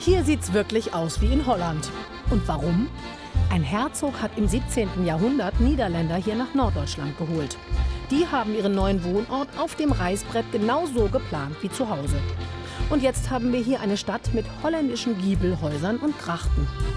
Hier sieht's wirklich aus wie in Holland. Und warum? Ein Herzog hat im 17. Jahrhundert Niederländer hier nach Norddeutschland geholt. Die haben ihren neuen Wohnort auf dem Reißbrett genau so geplant wie zu Hause. Und jetzt haben wir hier eine Stadt mit holländischen Giebelhäusern und Grachten.